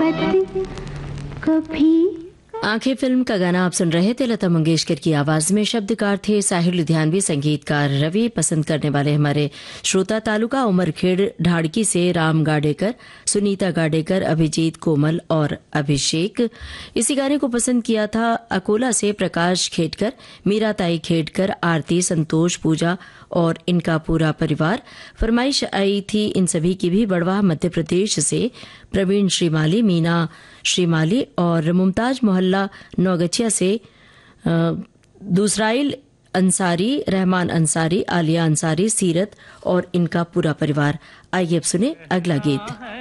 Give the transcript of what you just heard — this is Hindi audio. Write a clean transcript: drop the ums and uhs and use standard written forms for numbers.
बात कभी। आंखें फिल्म का गाना आप सुन रहे थे। लता मंगेशकर की आवाज में शब्दकार थे साहिर लुधियानवी, संगीतकार रवि। पसंद करने वाले हमारे श्रोता तालुका उमरखेड़ ढाड़की से राम गाडेकर, सुनीता गाडेकर, अभिजीत, कोमल और अभिषेक। इसी गाने को पसंद किया था अकोला से प्रकाश खेडकर, मीराताई खेडकर, आरती, संतोष, पूजा और इनका पूरा परिवार। फरमाइश आई थी इन सभी की भी बड़वाह मध्य प्रदेश से प्रवीण श्रीमाली, मीना श्रीमाली और मुमताज मोहल्ला नौगछिया से दूसराइल अंसारी, रहमान अंसारी, आलिया अंसारी, सीरत और इनका पूरा परिवार। आइए अब सुने अगला गीत।